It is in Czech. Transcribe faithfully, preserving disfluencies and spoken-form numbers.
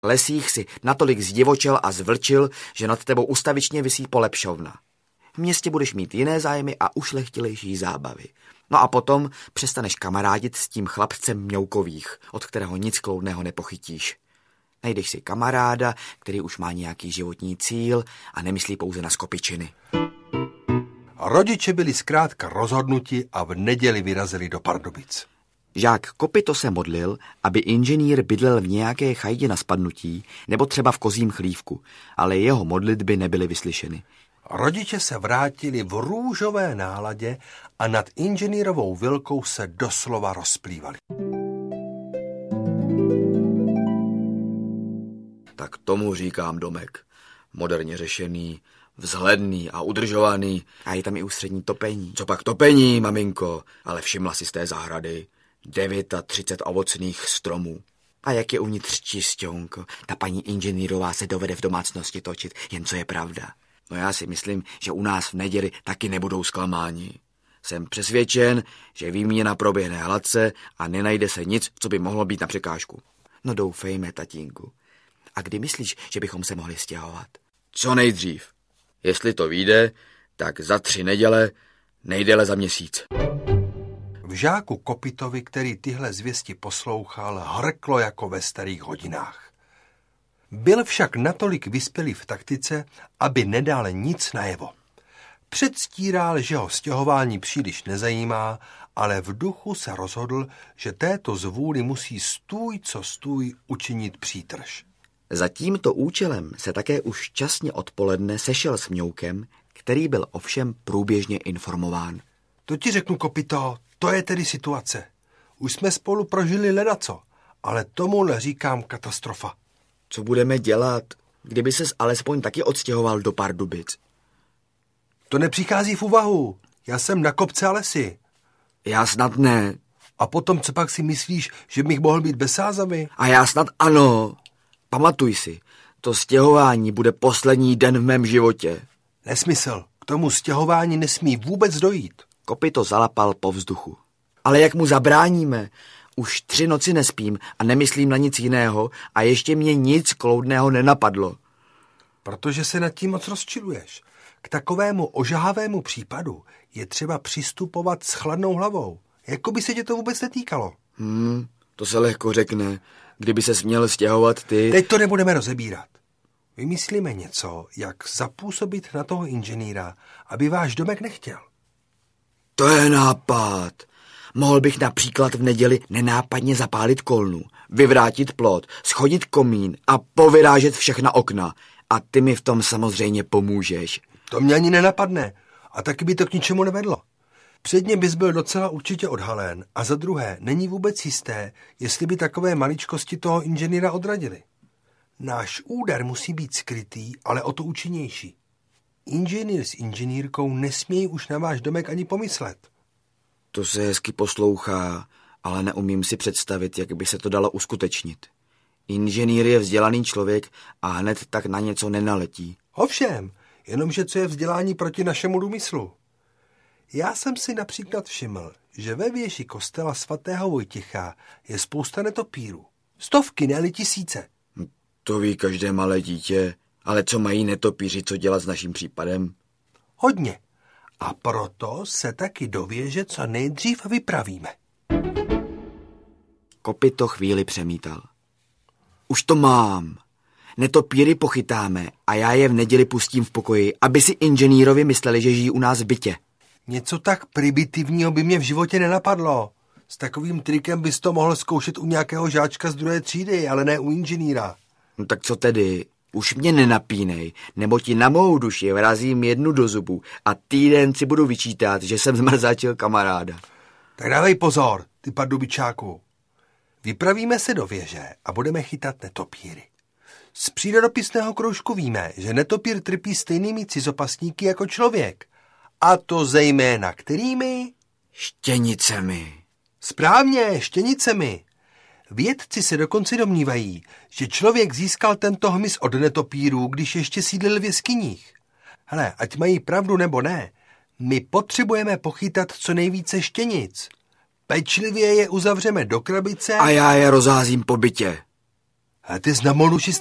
Lesích si natolik zdivočel a zvlčil, že nad tebou ustavičně visí polepšovna. V městě budeš mít jiné zájmy a ušlechtilejší zábavy. No a potom přestaneš kamarádit s tím chlapcem Mňoukových, od kterého nic kloudného nepochytíš. Najdeš si kamaráda, který už má nějaký životní cíl a nemyslí pouze na skopičiny. Rodiče byli zkrátka rozhodnuti a v neděli vyrazili do Pardubic. Žák Kopyto se modlil, aby inženýr bydlel v nějaké chajdě na spadnutí nebo třeba v kozím chlívku, ale jeho modlitby nebyly vyslyšeny. Rodiče se vrátili v růžové náladě a nad inženýrovou vilkou se doslova rozplývali. Tak tomu říkám domek. Moderně řešený, vzhledný a udržovaný. A je tam i ústřední topení. Co pak topení, maminko? Ale všimla si z té zahrady. třicet devět ovocných stromů. A jak je uvnitř čisťonko. Ta paní inženýrová se dovede v domácnosti točit, jen co je pravda. No já si myslím, že u nás v neděli taky nebudou zklamáni. Jsem přesvědčen, že výměna proběhne hladce a nenajde se nic, co by mohlo být na překážku. No doufejme, tatínku. A kdy myslíš, že bychom se mohli stěhovat? Co nejdřív. Jestli to vyjde, tak za tři neděle, nejdéle za měsíc. V žáku Kopytovi, který tyhle zvěsti poslouchal, hrklo jako ve starých hodinách. Byl však natolik vyspělý v taktice, aby nedal nic najevo. Předstíral, že ho stěhování příliš nezajímá, ale v duchu se rozhodl, že této zvůli musí stůj co stůj učinit přítrž. Za tímto účelem se také už časně odpoledne sešel s Mňoukem, který byl ovšem průběžně informován. To ti řeknu, Kopyto, to je tedy situace. Už jsme spolu prožili ledaco, ale tomuhle říkám katastrofa. Co budeme dělat, kdyby ses alespoň taky odstěhoval do Pardubic? To nepřichází v úvahu. Já jsem na kopce a lesy. Já snad ne. A potom, co pak si myslíš, že bych mohl být bez Sázavy? A já snad ano. Pamatuj si, to stěhování bude poslední den v mém životě. Nesmysl. K tomu stěhování nesmí vůbec dojít. Kopyto zalapal po vzduchu. Ale jak mu zabráníme? Už tři noci nespím a nemyslím na nic jiného a ještě mě nic kloudného nenapadlo. Protože se nad tím moc rozčiluješ. K takovému ožahavému případu je třeba přistupovat s chladnou hlavou. Jako by se tě to vůbec netýkalo. Hmm, to se lehko řekne. Kdyby ses měl stěhovat ty... Teď to nebudeme rozebírat. Vymyslíme něco, jak zapůsobit na toho inženýra, aby váš domek nechtěl. To je nápad. Mohl bych například v neděli nenápadně zapálit kolnu, vyvrátit plot, schodit komín a povyrážet všechna okna. A ty mi v tom samozřejmě pomůžeš. To mě ani nenapadne. A taky by to k ničemu nevedlo. Předně bys byl docela určitě odhalen a za druhé není vůbec jisté, jestli by takové maličkosti toho inženýra odradili. Náš úder musí být skrytý, ale o to účinnější. Inženýr s inženýrkou nesmějí už na váš domek ani pomyslet. To se hezky poslouchá, ale neumím si představit, jak by se to dalo uskutečnit. Inženýr je vzdělaný člověk a hned tak na něco nenaletí. Ovšem, jenomže co je vzdělání proti našemu důmyslu? Já jsem si například všiml, že ve věži kostela svatého Vojtěcha je spousta netopírů. Stovky, ne-li tisíce. To ví každé malé dítě, ale co mají netopíři, co dělat s naším případem? Hodně. A proto se taky do věže co nejdřív vypravíme. Kopyto chvíli přemítal. Už to mám. Netopíry pochytáme a já je v neděli pustím v pokoji, aby si inženýrovi mysleli, že žijí u nás v bytě. Něco tak primitivního by mě v životě nenapadlo. S takovým trikem bys to mohl zkoušet u nějakého žáčka z druhé třídy, ale ne u inženýra. No tak co tedy? Už mě nenapínej, nebo ti na mou duši vrazím jednu do zubu a týden si budu vyčítat, že jsem zmrzačil kamaráda. Tak dávej pozor, ty pardubičáku. Vypravíme se do věže a budeme chytat netopíry. Z přírodopisného kroužku víme, že netopír trpí stejnými cizopasníky jako člověk. A to zejména kterými? Štěnicemi. Správně, štěnicemi. Vědci se dokonce domnívají, že člověk získal tento hmyz od netopírů, když ještě sídlil v jeskyních. Hele, ať mají pravdu nebo ne, my potřebujeme pochytat co nejvíce štěnic. Pečlivě je uzavřeme do krabice. A já je rozházím po bytě. A ty jsi na molu